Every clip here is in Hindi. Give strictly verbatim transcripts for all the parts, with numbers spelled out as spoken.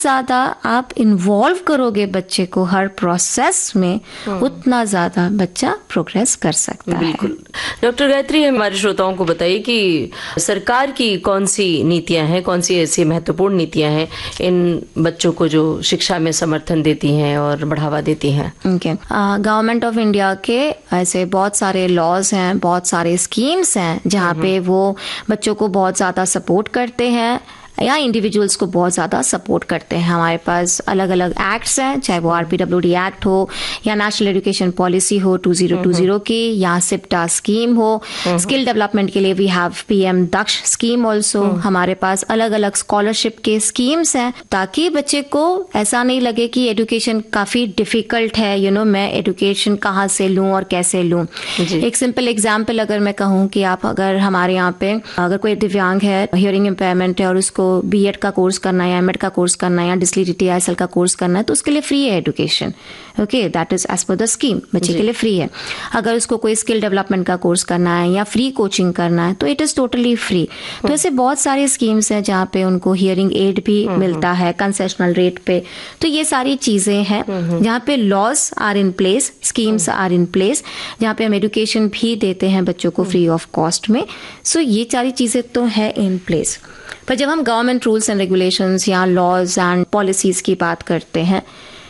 ज्यादा आप इन्वॉल्व करोगे बच्चे को हर प्रोसेस में, उतना ज्यादा बच्चा प्रोग्रेस कर सकता है। बिल्कुल। डॉक्टर गायत्री, हमारे श्रोताओं को बताइए कि सरकार की कौन सी नीतियां हैं, कौन सी ऐसी महत्वपूर्ण नीतियां हैं इन बच्चों को जो शिक्षा में समर्थन देती हैं और बढ़ावा देती हैं? ओके, गवर्नमेंट ऑफ इंडिया के ऐसे बहुत सारे लॉज हैं, बहुत सारे स्कीम्स हैं जहाँ पे वो बच्चों को बहुत ज्यादा सपोर्ट करते हैं या इंडिविजुअल्स को बहुत ज़्यादा सपोर्ट करते हैं। हमारे पास अलग अलग एक्ट्स हैं, चाहे वो आरपीडब्ल्यूडी एक्ट हो या नेशनल एजुकेशन पॉलिसी हो टू ज़ीरो टू ज़ीरो की, या सिप्टा स्कीम हो। स्किल डेवलपमेंट के लिए we have PM Daksha scheme also. हमारे पास अलग अलग स्कॉलरशिप के स्कीम्स हैं ताकि बच्चे को ऐसा नहीं लगे कि एजुकेशन काफ़ी डिफिकल्ट है, यू नो मैं एजुकेशन कहाँ से लूँ और कैसे लूँ। एक सिंपल एग्जाम्पल अगर मैं कहूँ कि आप अगर हमारे यहाँ पे अगर कोई दिव्यांग है, हियरिंग इम्पेयरमेंट है और उसको बीएड का कोर्स करना है या एमएड का कोर्स करना है या डिसलेक्सिया आईएसएल का कोर्स करना है, तो उसके लिए फ्री है education. Okay, that is as per the scheme, बच्चे के लिए फ्री है। अगर उसको कोई स्किल डेवलपमेंट का कोर्स करना है या फ्री कोचिंग करना है तो इट इज टोटली फ्री। तो ऐसे बहुत सारे स्कीम्स हैं जहाँ पे उनको हियरिंग एड भी मिलता है कंसेशनल रेट पे। तो ये सारी चीजें हैं जहाँ पे laws are in place, schemes are in place, जहाँ पे हम एजुकेशन भी देते हैं बच्चों को फ्री ऑफ कॉस्ट में। सो so, ये सारी चीजें तो है इन प्लेस। पर जब हम गवर्नमेंट रूल्स एंड रेगुलेशंस या लॉज एंड पॉलिसीज की बात करते हैं,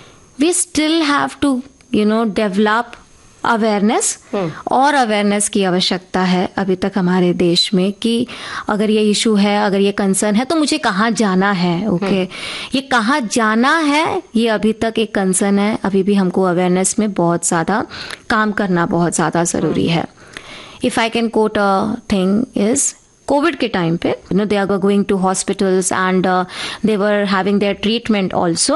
we still have to you know develop awareness, और अवेयरनेस की आवश्यकता है अभी तक हमारे देश में कि अगर ये इशू है, अगर ये कंसर्न है तो मुझे कहाँ जाना है। Okay okay? ये कहाँ जाना है ये अभी तक एक कंसर्न है। अभी भी हमको अवेयरनेस में बहुत ज़्यादा काम करना बहुत ज़्यादा ज़रूरी है। If I can coat a thing is Covid के टाइम पे you know they are going to hospitals and they were having their treatment also.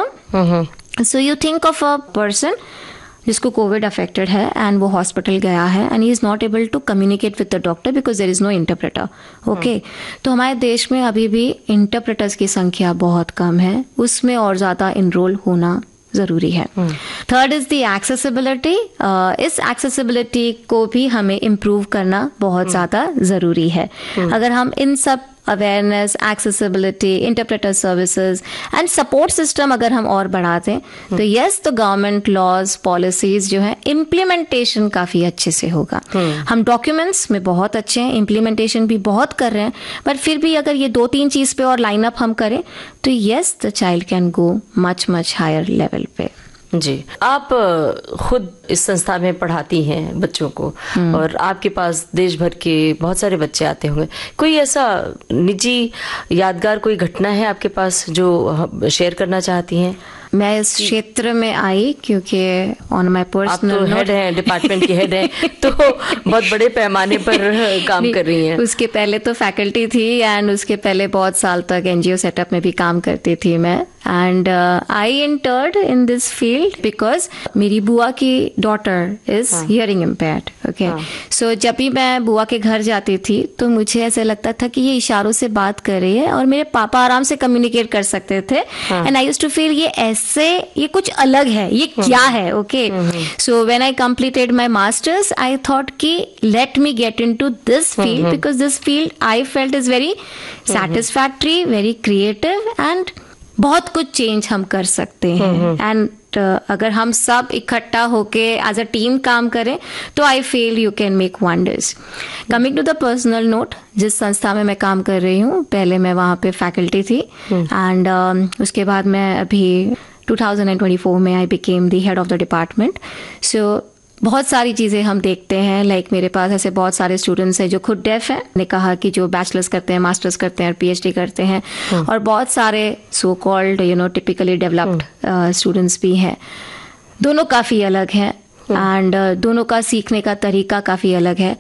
So you think of a person जिसको कोविड अफेक्टेड है एंड वो हॉस्पिटल गया है and he is not able to communicate with the doctor because there is no interpreter. Okay, तो हमारे देश में अभी भी इंटरप्रेटर्स की संख्या बहुत कम है, उसमें और ज्यादा इनरोल होना जरूरी है। Third is the accessibility. इस एक्सेसिबिलिटी को भी हमें इम्प्रूव करना बहुत ज्यादा जरूरी है। अगर हम इन सब awareness, accessibility, interpreter services and support system अगर हम और बढ़ा दें तो यस, तो गवर्नमेंट लॉज पॉलिसीज जो है इम्प्लीमेंटेशन काफी अच्छे से होगा। हम डॉक्यूमेंट्स में बहुत अच्छे हैं, इम्प्लीमेंटेशन भी बहुत कर रहे हैं, पर फिर भी अगर ये दो तीन चीज पे और लाइन अप हम करें तो yes, the child can go much much higher level पे। जी, आप खुद इस संस्था में पढ़ाती हैं बच्चों को और आपके पास देश भर के बहुत सारे बच्चे आते होंगे। कोई ऐसा निजी यादगार कोई घटना है आपके पास जो शेयर करना चाहती हैं? मैं इस क्षेत्र में आई क्योंकि ऑन माय पर्सनल, आप तो हेड हैं, डिपार्टमेंट की हेड हैं, तो बहुत बड़े पैमाने पर काम कर रही हैं। उसके पहले तो फैकल्टी थी एंड उसके पहले बहुत साल तक एनजीओ सेटअप में भी काम करती थी मैं। And I entered in this field because मेरी बुआ की daughter is hearing impaired. Okay, सो जब भी मैं बुआ के घर जाती थी तो मुझे ऐसे लगता था कि ये इशारों से बात कर रही है और मेरे पापा आराम से कम्युनिकेट कर सकते थे। And I used to feel ये ऐसे, ये कुछ अलग है, ये क्या है। Okay, so when I completed my masters I thought कि let me get into this field because this field I felt is very satisfactory, very creative and बहुत कुछ चेंज हम कर सकते हैं। एंड uh, अगर हम सब इकट्ठा होके एज अ टीम काम करें तो I feel you can make wonders. Coming to the personal note, जिस संस्था में मैं काम कर रही हूँ, पहले मैं वहाँ पे फैकल्टी थी एंड uh, उसके बाद मैं अभी टू थाउजेंड ट्वेंटी फोर में I became the head of the department. सो बहुत सारी चीज़ें हम देखते हैं, लाइक मेरे पास ऐसे बहुत सारे स्टूडेंट्स हैं जो खुद डेफ हैं, ने कहा कि जो बैचलर्स करते हैं, मास्टर्स करते हैं और पीएचडी करते हैं, और बहुत सारे so called you know typically developed students भी हैं। दोनों काफ़ी अलग हैं एंड uh, दोनों का सीखने का तरीका काफ़ी अलग है।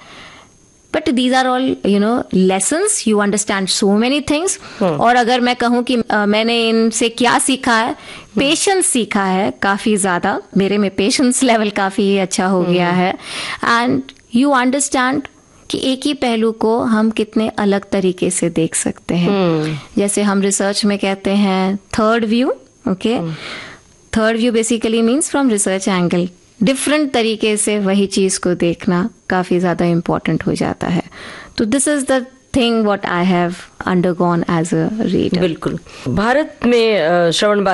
But these are all you know lessons, you understand so many things. और अगर मैं कहूँ कि uh, मैंने इनसे क्या सीखा है, पेशेंस सीखा है काफ़ी ज़्यादा। मेरे में पेशेंस लेवल काफ़ी अच्छा हो गया है एंड यू अंडरस्टैंड कि एक ही पहलू को हम कितने अलग तरीके से देख सकते हैं। जैसे हम रिसर्च में कहते हैं third view. Okay, third view basically means from research angle, different तरीके से वही चीज़ को देखना काफ़ी ज़्यादा इम्पोर्टेंट हो जाता है। तो this is the thing what I have undergone as a reader. बिल्कुल। भारत में अ, श्रवण